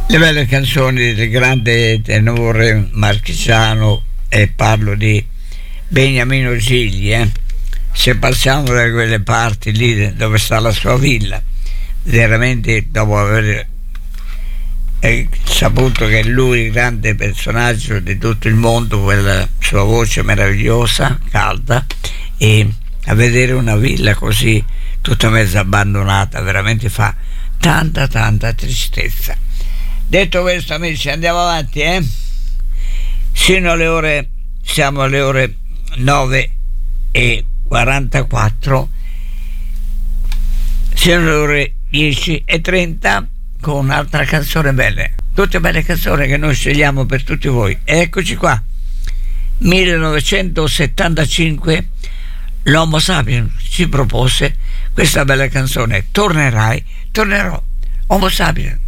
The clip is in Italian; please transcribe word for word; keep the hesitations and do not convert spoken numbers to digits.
Le belle canzoni del grande tenore marchigiano, e parlo di Beniamino Gigli, eh? Se passiamo da quelle parti lì dove sta la sua villa, veramente dopo aver eh, saputo che lui è il grande personaggio di tutto il mondo, quella sua voce meravigliosa, calda, e a vedere una villa così tutta mezza abbandonata veramente fa tanta tanta tristezza. Detto questo, amici, andiamo avanti, eh? Sino alle ore, siamo alle ore nove e quarantaquattro, sino alle ore dieci e trenta con un'altra canzone bella, tutte belle canzoni che noi scegliamo per tutti voi. Eccoci qua, millenovecentosettantacinque, l'Homo Sapiens ci propose questa bella canzone, Tornerai, tornerò, Homo Sapiens.